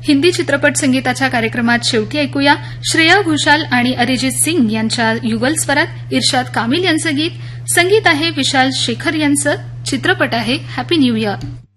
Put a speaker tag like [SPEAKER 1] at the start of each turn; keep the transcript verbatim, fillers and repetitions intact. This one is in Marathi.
[SPEAKER 1] हिंदी चित्रपट संगीताच्या कार्यक्रमात शेवटी ऐकूया श्रेया घोषाल आणि अरिजित सिंग यांच्या युगल स्वरात इर्शाद कामिल यांचं गीत. संगीत आहे विशाल शेखर यांचं. चित्रपट आहे हॅपी न्यू इयर.